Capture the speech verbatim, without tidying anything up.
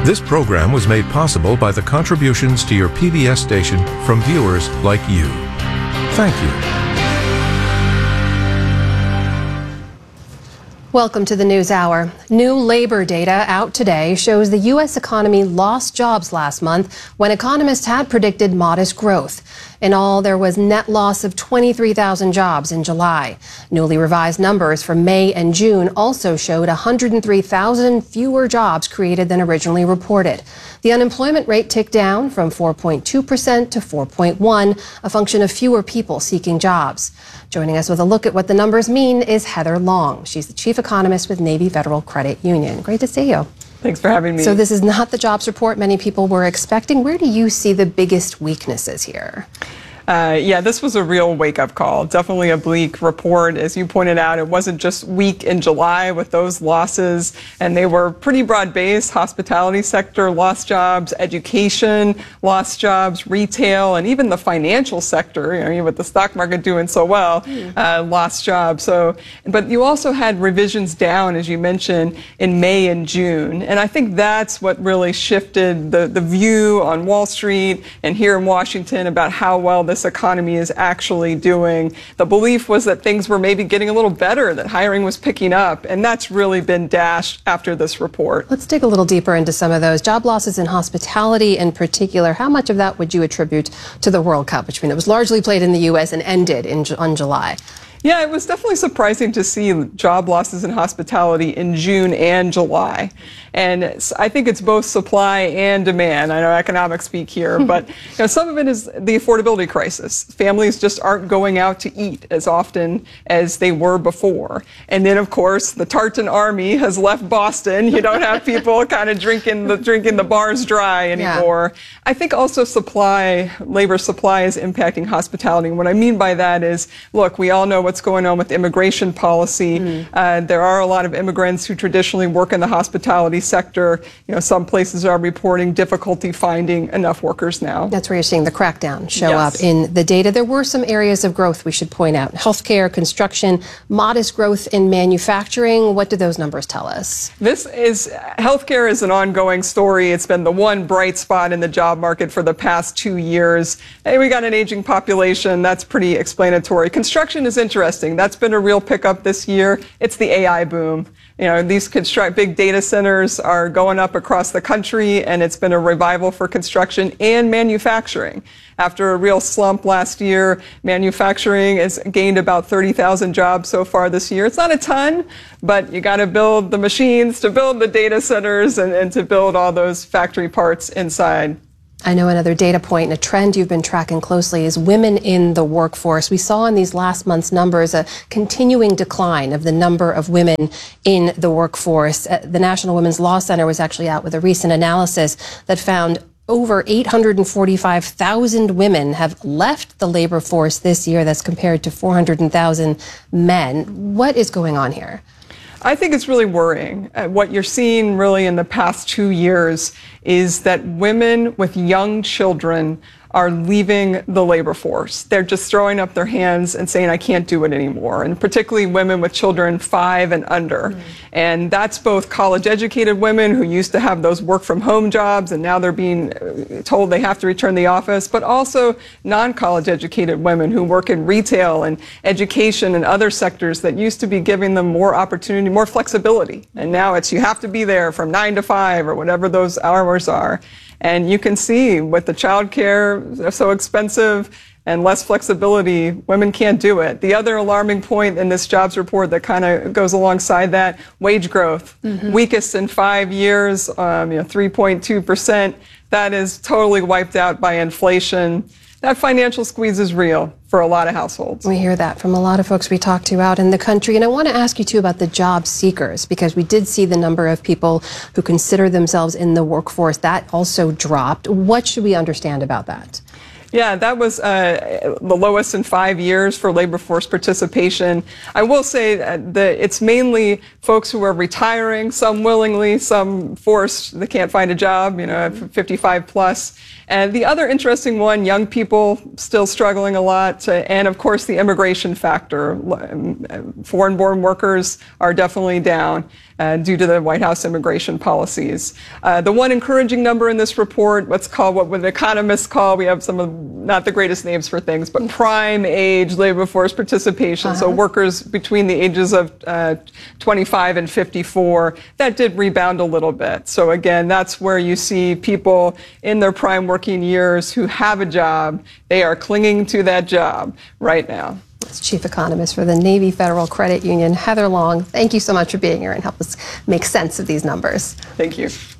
This program was made possible by the contributions to your P B S station from viewers like you. Thank you. Welcome to the News Hour. New labor data out today shows the U S economy lost jobs last month when economists had predicted modest growth. In all, there was net loss of twenty-three thousand jobs in July. Newly revised numbers for May and June also showed one hundred three thousand fewer jobs created than originally reported. The unemployment rate ticked down from four point two percent to four point one, a function of fewer people seeking jobs. Joining us with a look at what the numbers mean is Heather Long. She's the chief economist with Navy Federal Credit Union. Great to see you. Thanks for having me. So this is not the jobs report many people were expecting. Where do you see the biggest weaknesses here? Uh, yeah, this was a real wake-up call. Definitely a bleak report. As you pointed out, it wasn't just weak in July with those losses, and they were pretty broad-based. Hospitality sector lost jobs, education lost jobs, retail, and even the financial sector, you know, with the stock market doing so well, uh, lost jobs. So, but you also had revisions down, as you mentioned, in May and June. And I think that's what really shifted the, the view on Wall Street and here in Washington about how well this economy is actually doing. The belief was that things were maybe getting a little better, that hiring was picking up, and that's really been dashed after this report. Let's dig a little deeper into some of those. Job losses in hospitality in particular, how much of that would you attribute to the World Cup, which I mean, it was largely played in the U S and ended in, on July? Yeah, it was definitely surprising to see job losses in hospitality in June and July. And I think it's both supply and demand. I know economics speak here, but you know, some of it is the affordability crisis. Families just aren't going out to eat as often as they were before. And then, of course, the Tartan Army has left Boston. You don't have people kind of drinking the drinking the bars dry anymore. Yeah. I think also supply, labor supply is impacting hospitality. And what I mean by that is, look, we all know what's going on with immigration policy. Mm. Uh, there are a lot of immigrants who traditionally work in the hospitality sector. You know, some places are reporting difficulty finding enough workers now. That's where you're seeing the crackdown show yes. up in the data. There were some areas of growth we should point out. Healthcare, construction, modest growth in manufacturing. What do those numbers tell us? This is, healthcare is an ongoing story. It's been the one bright spot in the job market for the past two years. Hey, we got an aging population. That's pretty explanatory. Construction is interesting. That's been a real pickup this year. It's the A I boom. You know, these construct big data centers are going up across the country, and it's been a revival for construction and manufacturing. After a real slump last year, manufacturing has gained about thirty thousand jobs so far this year. It's not a ton, but you got to build the machines to build the data centers and, and to build all those factory parts inside. I know another data point and a trend you've been tracking closely is women in the workforce. We saw in these last month's numbers a continuing decline of the number of women in the workforce. The National Women's Law Center was actually out with a recent analysis that found over eight hundred forty-five thousand women have left the labor force this year. That's compared to four hundred thousand men. What is going on here? I think it's really worrying. Uh, what you're seeing really in the past two years is that women with young children are leaving the labor force. They're just throwing up their hands and saying, I can't do it anymore. And particularly women with children five and under. Mm. And that's both college-educated women who used to have those work-from-home jobs, and now they're being told they have to return to the office, but also non-college-educated women who work in retail and education and other sectors that used to be giving them more opportunity, more flexibility. And now it's you have to be there from nine to five or whatever those hours are. And you can see with the child care so expensive and less flexibility, women can't do it. The other alarming point in this jobs report that kind of goes alongside that, wage growth. Mm-hmm. Weakest in five years, um, you know, three point two percent. That is totally wiped out by inflation. That financial squeeze is real for a lot of households. We hear that from a lot of folks we talk to out in the country. And I want to ask you, too, about the job seekers, because we did see the number of people who consider themselves in the workforce. That also dropped. What should we understand about that? Yeah, that was uh, the lowest in five years for labor force participation. I will say that it's mainly folks who are retiring, some willingly, some forced, they can't find a job, you know, at fifty-five plus. And the other interesting one, young people still struggling a lot, uh, and of course the immigration factor. Foreign-born workers are definitely down uh, due to the White House immigration policies. Uh, the one encouraging number in this report, what's called, what the economists call, we have some of, not the greatest names for things, but prime age labor force participation. Uh-huh. So workers between the ages of uh, twenty-five and fifty-four, that did rebound a little bit. So again, that's where you see people in their prime working years who have a job. They are clinging to that job right now. That's Chief Economist for the Navy Federal Credit Union, Heather Long. Thank you so much for being here and help us make sense of these numbers. Thank you.